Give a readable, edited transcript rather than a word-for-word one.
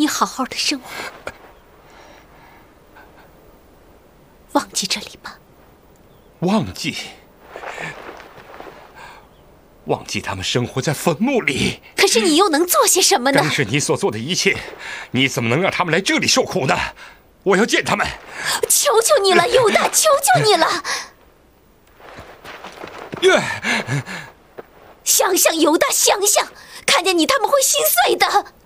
你好好的生活，忘记这里吧。 忘记？忘记他们生活在坟墓里？ 可是你又能做些什么呢？ 干是你所做的一切，你怎么能让他们来这里受苦呢？我要见他们！ 求求你了，犹大，求求你了！想想，犹大，想想，看见你他们会心碎的。